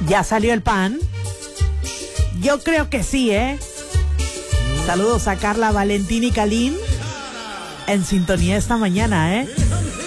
¿Ya salió el pan? Yo creo que sí, ¿eh? Saludos a Carla, Valentín y Calín en sintonía esta mañana, ¿eh?